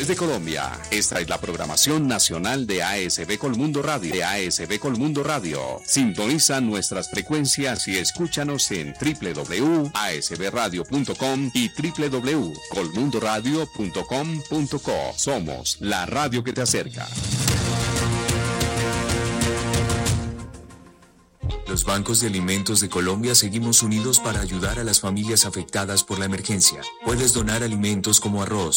Desde Colombia, esta es la programación nacional de ASB Colmundo Radio. Sintoniza nuestras frecuencias y escúchanos en www.asbradio.com y www.colmundoradio.com.co. Somos la radio que te acerca. Los bancos de alimentos de Colombia seguimos unidos para ayudar a las familias afectadas por la emergencia. Puedes donar alimentos como arroz,